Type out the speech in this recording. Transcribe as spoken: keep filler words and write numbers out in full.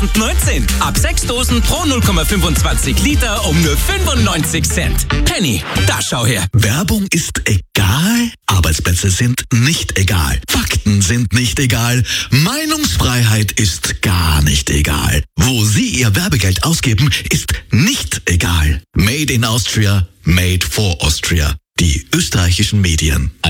neunzehn. Ab sechs Dosen pro null Komma fünfundzwanzig Liter um nur fünfundneunzig Cent. Penny, da schau her. Werbung ist egal, Arbeitsplätze sind nicht egal, Fakten sind nicht egal, Meinungsfreiheit ist gar nicht egal. Wo Sie Ihr Werbegeld ausgeben, ist nicht egal. Made in Austria, made for Austria. Die österreichischen Medien.